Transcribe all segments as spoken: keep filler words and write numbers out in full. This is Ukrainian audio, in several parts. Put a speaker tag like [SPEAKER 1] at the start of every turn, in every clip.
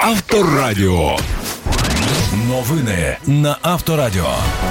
[SPEAKER 1] Авторадіо. Новини на Авторадіо.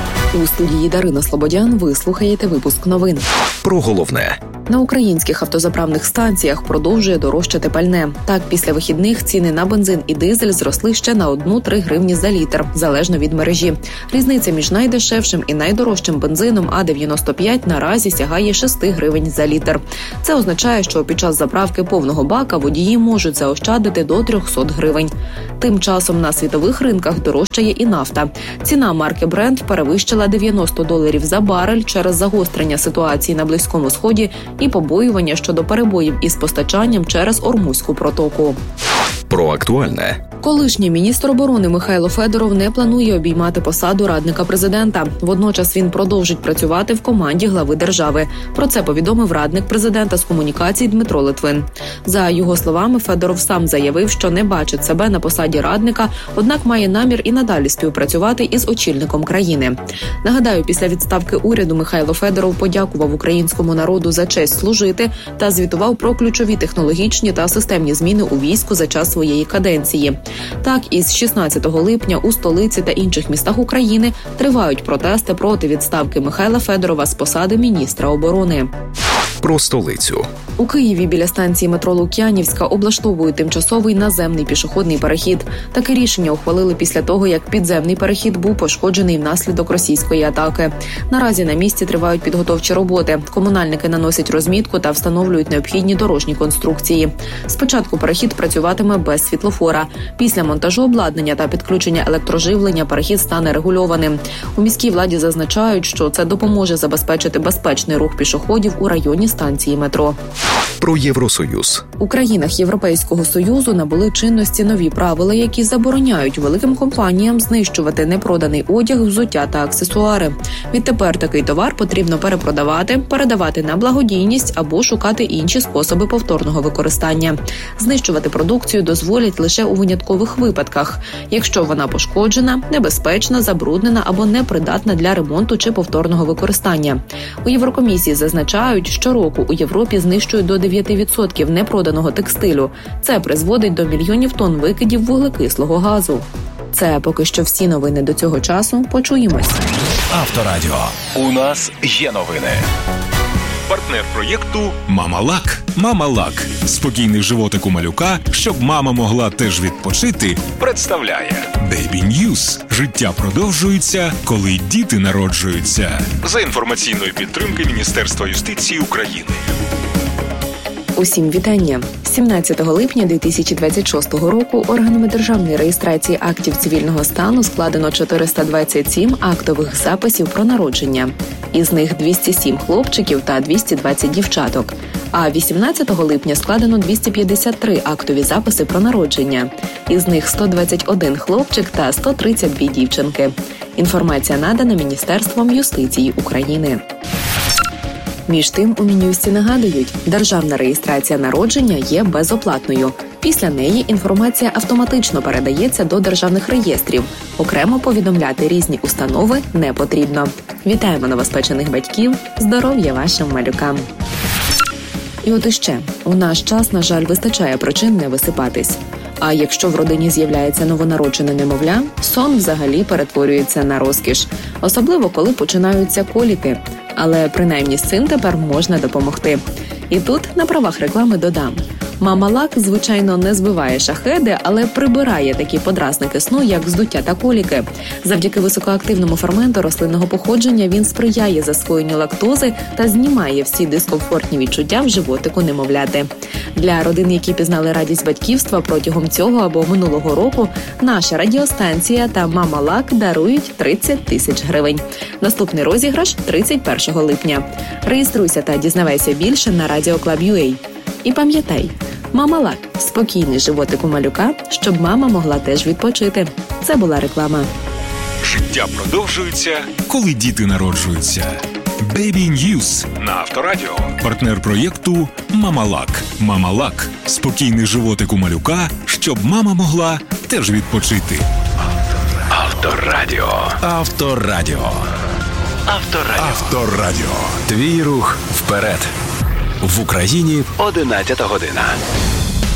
[SPEAKER 2] У студії Дарина Слободян ви слухаєте випуск новин.
[SPEAKER 1] Про головне.
[SPEAKER 2] На українських автозаправних станціях продовжує дорожчати пальне. Так, після вихідних ціни на бензин і дизель зросли ще на одну-три гривні за літр, залежно від мережі. Різниця між найдешевшим і найдорожчим бензином А дев'яносто п'ять наразі сягає шість гривень за літр. Це означає, що під час заправки повного бака водії можуть заощадити до триста гривень. Тим часом на світових ринках дорожчає і нафта. Ціна марки Brent перевищила дев'яносто доларів за барель через загострення ситуації на Близькому Сході і побоювання щодо перебоїв із постачанням через Ормузьку протоку.
[SPEAKER 1] Про актуальне.
[SPEAKER 2] Колишній міністр оборони Михайло Федоров не планує обіймати посаду радника президента. Водночас він продовжить працювати в команді глави держави. Про це повідомив радник президента з комунікацій Дмитро Литвин. За його словами, Федоров сам заявив, що не бачить себе на посаді радника, однак має намір і надалі співпрацювати із очільником країни. Нагадаю, після відставки уряду Михайло Федоров подякував українському народу за честь служити та звітував про ключові технологічні та системні зміни у війську за час своєї каденції. Так, із шістнадцятого липня у столиці та інших містах України тривають протести проти відставки Михайла Федорова з посади міністра оборони.
[SPEAKER 1] Про столицю.
[SPEAKER 2] У Києві біля станції метро Лук'янівська облаштовують тимчасовий наземний пішохідний перехід. Таке рішення ухвалили після того, як підземний перехід був пошкоджений внаслідок російської атаки. Наразі на місці тривають підготовчі роботи. Комунальники наносять розмітку та встановлюють необхідні дорожні конструкції. Спочатку перехід працюватиме без світлофора. Після монтажу обладнання та підключення електроживлення перехід стане регульованим. У міській владі зазначають, що це допоможе забезпечити безпечний рух пішоходів у районі станції метро.
[SPEAKER 1] Про Євросоюз.
[SPEAKER 2] У країнах Європейського Союзу набули чинності нові правила, які забороняють великим компаніям знищувати непроданий одяг, взуття та аксесуари. Відтепер такий товар потрібно перепродавати, передавати на благодійність або шукати інші способи повторного використання. Знищувати продукцію дозволять лише у виняткових випадках, якщо вона пошкоджена, небезпечна, забруднена або непридатна для ремонту чи повторного використання. У Єврокомісії зазначають, що року у Європі знищують до дев'ять відсотків непроданого текстилю. Це призводить до мільйонів тонн викидів вуглекислого газу. Це поки що всі новини до цього часу. Почуємось.
[SPEAKER 1] Авторадіо. У нас є новини. Партнер проєкту «Мама-Лак». «Мама-Лак» – спокійний животик у малюка, щоб мама могла теж відпочити, представляє Baby News. Життя продовжується, коли діти народжуються. За інформаційної підтримки Міністерства юстиції України.
[SPEAKER 2] Усім вітання. сімнадцятого липня дві тисячі двадцять шостого року органами державної реєстрації актів цивільного стану складено чотириста двадцять сім актових записів про народження. Із них двісті сім хлопчиків та двісті двадцять дівчаток. А вісімнадцятого липня складено двісті п'ятдесят три актові записи про народження. Із них сто двадцять один хлопчик та сто тридцять дві дівчинки. Інформація надана Міністерством юстиції України. Між тим, у Мін'юсті нагадують, державна реєстрація народження є безоплатною. Після неї інформація автоматично передається до державних реєстрів. Окремо повідомляти різні установи не потрібно. Вітаємо новоспечених батьків, здоров'я вашим малюкам. І от іще, у наш час, на жаль, вистачає причин не висипатись. А якщо в родині з'являється новонароджене немовля, сон взагалі перетворюється на розкіш. Особливо, коли починаються коліки. Але принаймні з цим тепер можна допомогти. І тут на правах реклами додам. «Мама-Лак», звичайно, не збиває шахеди, але прибирає такі подразники сну, як вздуття та коліки. Завдяки високоактивному ферменту рослинного походження він сприяє засвоєнню лактози та знімає всі дискомфортні відчуття в животику немовляти. Для родин, які пізнали радість батьківства протягом цього або минулого року, наша радіостанція та «Мама-Лак» дарують тридцять тисяч гривень. Наступний розіграш – тридцять першого липня. Реєструйся та дізнавайся більше на радіо клаб крапка ю а. І пам'ятай, «Мама-Лак» – спокійний животик у малюка, щоб мама могла теж відпочити. Це була реклама.
[SPEAKER 1] Життя продовжується, коли діти народжуються. Baby News на Авторадіо. Партнер проєкту «Мама-Лак». «Мама-Лак» – спокійний животик у малюка, щоб мама могла теж відпочити. Авторадіо. Авторадіо. Авторадіо. Авторадіо. Твій рух вперед. В Україні одинадцята година.